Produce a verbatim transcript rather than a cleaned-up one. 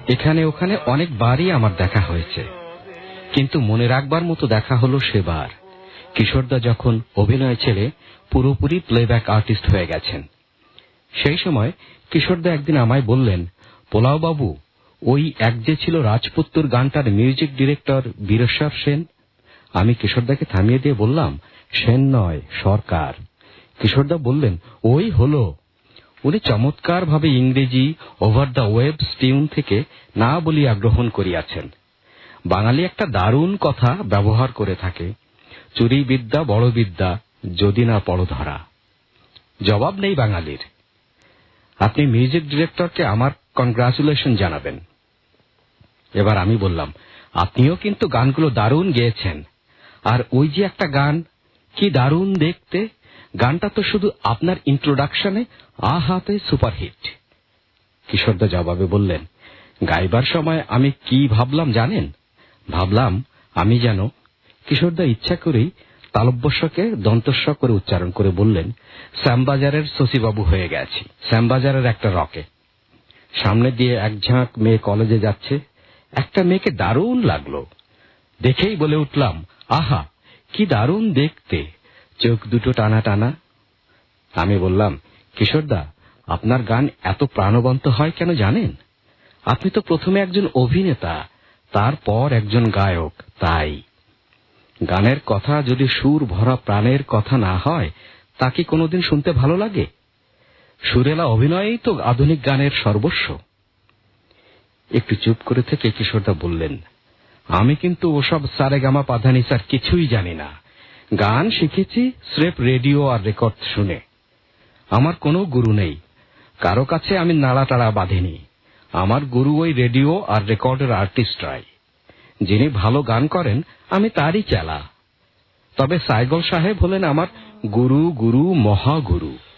এখানে ওখানে অনেকবারই আমার দেখা হয়েছে, কিন্তু মনে রাখবার মতো দেখা হলো সেবার কিশোরদা যখন অভিনয় ছেড়ে পুরোপুরি প্লেব্যাক আর্টিস্ট হয়ে গেছেন। সেই সময় কিশোরদা একদিন আমায় বললেন, পোলাও বাবু, ওই এক যে ছিল রাজপুত্তর গানটার মিউজিক ডিরেক্টর বীরেশ্বর সেন। আমি কিশোরদাকে থামিয়ে দিয়ে বললাম, সেন নয়, সরকার। কিশোরদা বললেন, ওই হলো। উনি চমৎকার ভাবে ইংরেজি ওভার দ্য ওয়েবস টিউন থেকে না বলিয়া গ্রহণ করিয়াছেন। বাঙালি একটা দারুণ কথা ব্যবহার করে থাকে, চুরি বিদ্যা বড় বিদ্যা, যদি না পড় ধরা। জবাব নেই বাঙালির। আপনি মিউজিক ডিরেক্টরকে আমার কনগ্রাচুলেশন জানাবেন। এবার আমি বললাম, আপনিও কিন্তু গানগুলো দারুণ গেয়েছেন। আর ওই যে একটা গান, কি দারুণ দেখতে, গানটা তো শুধু আপনার ইন্ট্রোডাকশনে আহাতে সুপারহিট। কিশোরদা জবাবে বললেন, গাইবার সময় আমি কি ভাবলাম জানেন? ভাবলাম আমি যেন, কিশোরদা ইচ্ছা করেই তালব্যস্বকে দন্তস্ব করে উচ্চারণ করে বললেন, শ্যামবাজারের শশীবাবু হয়ে গেছি, শ্যামবাজারের একটা রকে। সামনে দিয়ে এক ঝাঁক মেয়ে কলেজে যাচ্ছে, একটা মেয়েকে দারুণ লাগলো, দেখেই বলে উঠলাম, আহা কি দারুণ দেখতে, চোখ দুটো টানা টানা। আমি বললাম, কিশোরদা, আপনার গান এত প্রাণবন্ত হয় কেন জানেন? আপনি তো প্রথমে একজন অভিনেতা, তারপর একজন গায়ক, তাই গানের কথা যদি সুর ভরা প্রাণের কথা না হয়, তা কি কোনোদিন শুনতে ভালো লাগে? সুরেলা অভিনয়েই তো আধুনিক গানের সর্বস্ব। একটু চুপ করে থেকে কিশোরদা বললেন, আমি কিন্তু ওসব সারেগামা পাধানিসার কিছুই জানি না। গান শিখেছি স্রেফ রেডিও আর রেকর্ড শুনে। আমার কোনো গুরু নেই, কারো কাছে আমি নাড়া টাড়া বাঁধিনি। আমার গুরু ওই রেডিও আর রেকর্ডের আর্টিস্টরাই। যিনি ভালো গান করেন আমি তারই চেলা। তবে সাইগল সাহেব হলেন আমার গুরু গুরু মহাগুরু।